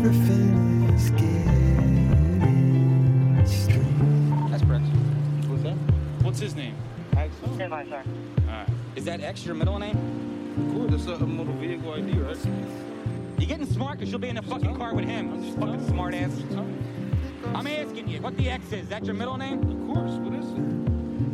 everything is getting strange. That's Brent. What's that? What's his name? Axel? Stand by, sir. Alright. Is that X your middle name? Of course, that's a motor vehicle ID, right? You getting smart because you'll be in the fucking car with him. I'm just Fucking smart ass. Just tell me. I'm asking you, what the X is that your middle name? Of course, what is it?